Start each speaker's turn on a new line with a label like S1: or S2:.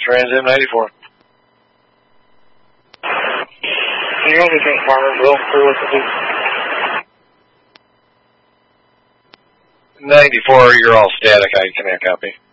S1: Trans M94.
S2: Can you only think Farmersville, Felicity?
S1: 94, you're all static. I cannot copy.